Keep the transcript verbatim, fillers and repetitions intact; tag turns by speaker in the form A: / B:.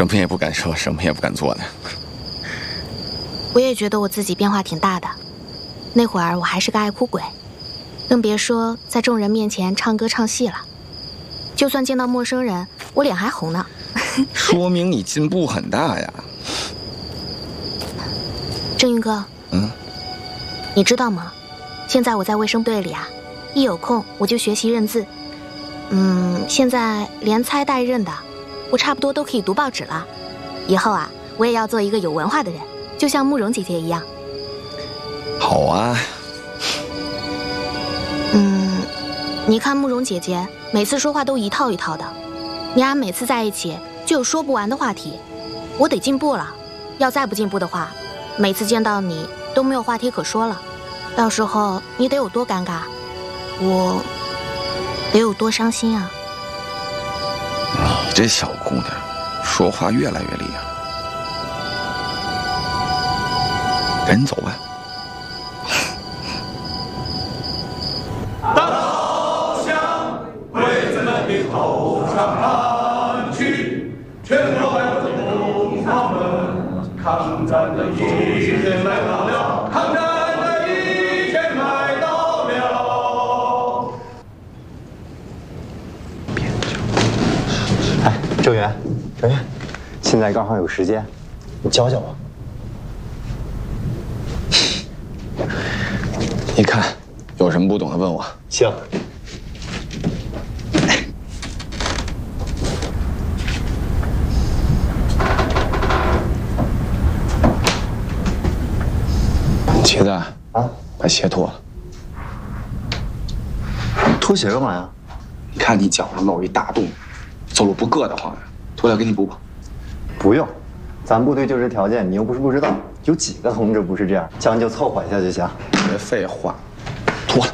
A: 什么也不敢说，什么也不敢做呢。
B: 我也觉得我自己变化挺大的，那会儿我还是个爱哭鬼，更别说在众人面前唱歌唱戏了。就算见到陌生人，我脸还红呢。
A: 说明你进步很大呀。
B: 振宇哥，
A: 嗯，
B: 你知道吗？现在我在卫生队里啊，一有空我就学习认字。嗯，现在连猜带认的，我差不多都可以读报纸了。以后啊，我也要做一个有文化的人，就像慕容姐姐一样。
A: 好啊。
B: 嗯，你看慕容姐姐每次说话都一套一套的，你俩每次在一起就有说不完的话题。我得进步了，要再不进步的话，每次见到你都没有话题可说了，到时候你得有多尴尬，我得有多伤心啊！
A: 你这小姑娘，说话越来越厉害了。赶紧走吧。
C: 当老乡为咱们的头上盘踞，全国百姓同他们，抗战的一天来到了，抗战的一天来到了。
D: 哎，郑源，郑源，现在刚好有时间，你教教我。
A: 你看，有什么不懂的问我。
D: 行。
A: 茄子
D: 啊，
A: 把鞋脱了。
D: 脱鞋干嘛呀？
A: 你看你脚上露一大洞，走路不硌得慌呀？脱了给你补补。
D: 不用，咱部队就这条件，你又不是不知道，有几个同志不是这样，将就凑合一下就行。
A: 别废话。